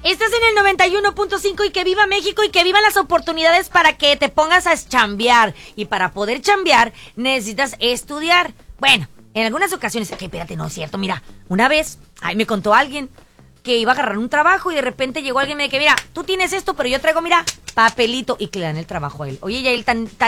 Estás en el 91.5 y que viva México y que vivan las oportunidades para que te pongas a chambear. Y para poder chambear necesitas estudiar. Bueno, en algunas ocasiones, que espérate, no es cierto, mira, una vez, me contó alguien que iba a agarrar un trabajo y de repente llegó alguien y me dijo, mira, tú tienes esto, pero yo traigo, mira, papelito, y que le dan el trabajo a él. Oye, ya él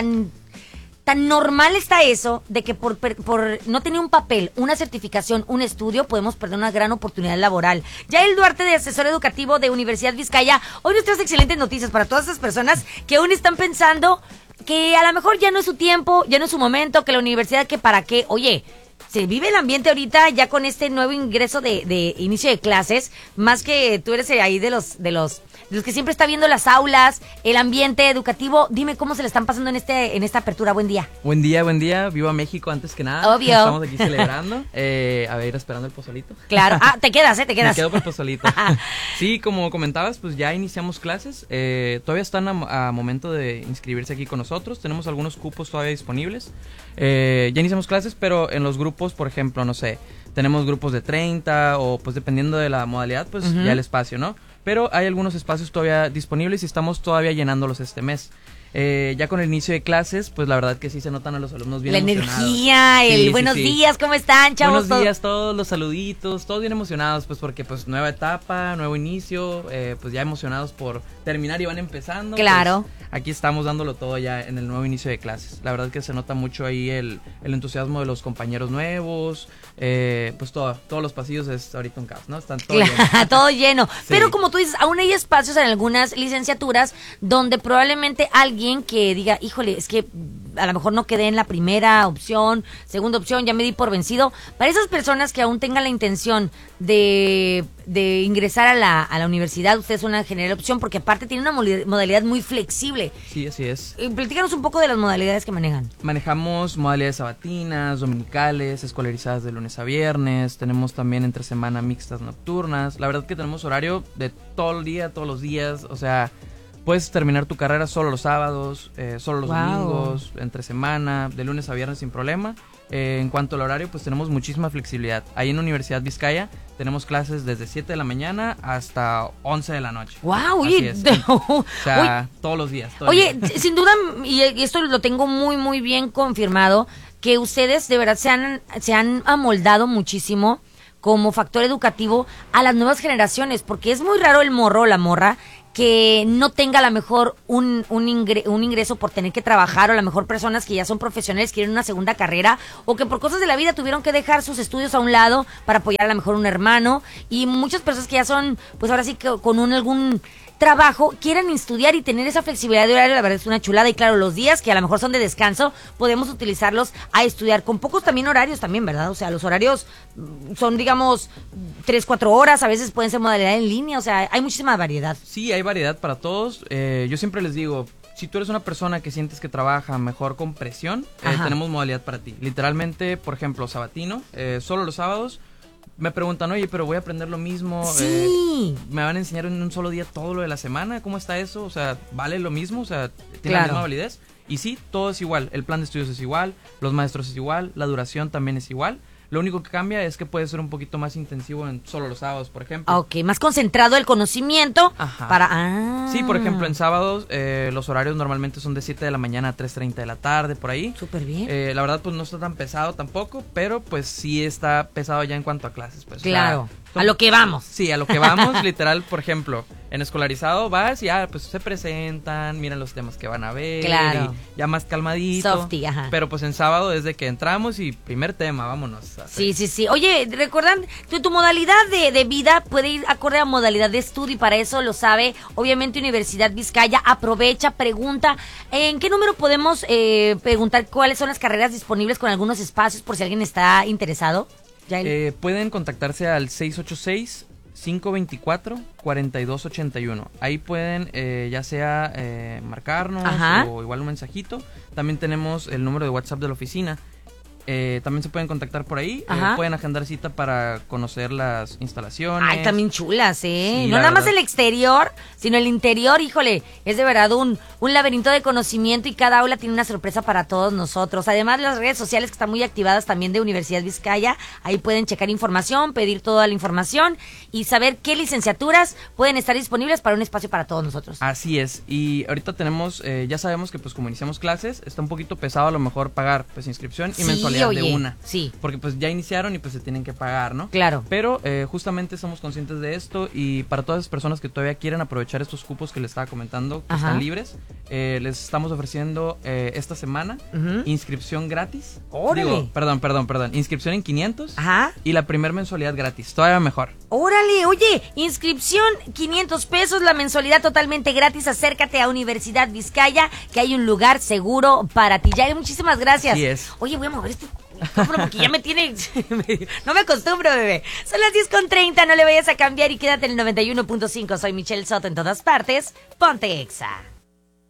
tan normal está eso de que por no tener un papel, una certificación, un estudio, podemos perder una gran oportunidad laboral. Yael Duarte, de asesor educativo de Universidad Vizcaya, hoy nos traes excelentes noticias para todas esas personas que aún están pensando que a lo mejor ya no es su tiempo, ya no es su momento, que la universidad, que para qué. Oye, se vive el ambiente ahorita ya con este nuevo ingreso de inicio de clases, más que tú eres ahí de los que siempre está viendo las aulas, el ambiente educativo. Dime cómo se le están pasando en esta apertura. Buen día. Buen día. Viva México antes que nada. Obvio. Estamos aquí celebrando. A ver, esperando el pozolito. Claro. Te quedas. Me quedo por el pozolito. Sí, como comentabas, pues ya iniciamos clases. Todavía están a momento de inscribirse aquí con nosotros. Tenemos algunos cupos todavía disponibles. Ya iniciamos clases, pero en los grupos, por ejemplo, no sé, tenemos grupos de 30 o pues dependiendo de la modalidad, pues ya el espacio, ¿no? Pero hay algunos espacios todavía disponibles y estamos todavía llenándolos este mes. Ya con el inicio de clases, pues la verdad que sí se notan a los alumnos bien emocionados. La energía, buenos días, ¿cómo están, chavos? Buenos días, todos los saluditos, todos bien emocionados, pues porque pues nueva etapa, nuevo inicio, pues ya emocionados por terminar y van empezando. Claro. Pues, aquí estamos dándolo todo ya en el nuevo inicio de clases. La verdad que se nota mucho ahí el entusiasmo de los compañeros nuevos, pues todos los pasillos es ahorita un caos, ¿no? Están todo lleno. Todo lleno. Sí. Pero como tú dices, aún hay espacios en algunas licenciaturas donde probablemente alguien que diga, híjole, es que a lo mejor no quedé en la primera opción, segunda opción, ya me di por vencido. Para esas personas que aún tengan la intención de ingresar a la universidad, usted es una general opción, porque aparte tiene una modalidad muy flexible. Sí, así es. Platícanos un poco de las modalidades que manejan. Manejamos modalidades sabatinas, dominicales, escolarizadas de lunes a viernes. Tenemos también entre semana mixtas nocturnas. La verdad que tenemos horario de todo el día, todos los días. O sea, puedes terminar tu carrera solo los sábados, solo los domingos, entre semana, de lunes a viernes sin problema. En cuanto al horario, pues tenemos muchísima flexibilidad. Ahí en Universidad Vizcaya tenemos clases desde 7 de la mañana hasta 11 de la noche. ¡Wow! Oye, o sea, todos los días. Oye, sin duda, y esto lo tengo muy, muy bien confirmado, que ustedes de verdad se han amoldado muchísimo como factor educativo a las nuevas generaciones, porque es muy raro el morro o la morra que no tenga a lo mejor un ingreso por tener que trabajar, o a lo mejor personas que ya son profesionales, quieren una segunda carrera, o que por cosas de la vida tuvieron que dejar sus estudios a un lado para apoyar a lo mejor un hermano, y muchas personas que ya son, pues ahora sí que con algún trabajo, quieran estudiar y tener esa flexibilidad de horario. La verdad es una chulada. Y claro, los días que a lo mejor son de descanso, podemos utilizarlos a estudiar con pocos también horarios también, ¿verdad? O sea, los horarios son, digamos, 3-4 horas, a veces pueden ser modalidad en línea, o sea, hay muchísima variedad. Sí, hay variedad para todos. Yo siempre les digo, si tú eres una persona que sientes que trabaja mejor con presión, tenemos modalidad para ti. Literalmente, por ejemplo, sabatino, solo los sábados. Me preguntan, oye, pero voy a aprender lo mismo. Sí. ¿Me van a enseñar en un solo día todo lo de la semana? ¿Cómo está eso? O sea, ¿vale lo mismo? O sea, ¿tiene la misma validez? Y sí, todo es igual. El plan de estudios es igual, los maestros es igual, la duración también es igual. Lo único que cambia es que puede ser un poquito más intensivo en solo los sábados, por ejemplo. Ok, más concentrado el conocimiento. Ajá. Para... Sí, por ejemplo, en sábados los horarios normalmente son de 7 de la mañana a 3:30 de la tarde, por ahí. Súper bien. La verdad, pues no está tan pesado tampoco, pero pues sí está pesado ya en cuanto a clases. Pues, claro. A lo que vamos. Sí, a lo que vamos, literal, por ejemplo, en escolarizado vas y ya, pues se presentan, miran los temas que van a ver, claro, y ya más calmadito. Softy, ajá. Pero pues en sábado desde que entramos y primer tema, vámonos. Sí. Oye, recuerdan, tu modalidad de vida puede ir acorde a modalidad de estudio, y para eso lo sabe, obviamente, Universidad Vizcaya. Aprovecha, pregunta, ¿en qué número podemos preguntar cuáles son las carreras disponibles con algunos espacios por si alguien está interesado? Pueden contactarse al 686-524-4281. Ahí pueden ya sea marcarnos o igual un mensajito. También tenemos el número de WhatsApp de la oficina. también se pueden contactar por ahí. Ajá. Pueden agendar cita para conocer las instalaciones. Ay, también chulas, ¿eh? Sí, No la nada más verdad. el exterior, sino el interior, híjole, es de verdad un laberinto de conocimiento y cada aula tiene una sorpresa para todos nosotros. Además, las redes sociales que están muy activadas también de Universidad Vizcaya, ahí pueden checar información, pedir toda la información y saber qué licenciaturas pueden estar disponibles para un espacio para todos nosotros. Así es, y ahorita tenemos, ya sabemos que pues como iniciamos clases, está un poquito pesado a lo mejor pagar pues inscripción y Sí, mensualidad oye, de una. sí. Porque pues ya iniciaron y pues se tienen que pagar, ¿no? Claro. Pero justamente somos conscientes de esto y para todas las personas que todavía quieren aprovechar estos cupos que les estaba comentando, que Ajá. están libres, les estamos ofreciendo esta semana Ujú. inscripción gratis. ¡Órale! Digo, perdón, inscripción en 500 Ajá. y la primer mensualidad gratis, todavía mejor. Órale, oye, inscripción 500 pesos, la mensualidad totalmente gratis. Acércate a Universidad Vizcaya, que hay un lugar seguro para ti. Yael, muchísimas gracias. Así es. Oye, voy a mover este micrófono porque ya me tiene... No me acostumbro, bebé. Son las 10:30, no le vayas a cambiar y quédate en el 91.5. Soy Michelle Soto en todas partes. Ponte Exa.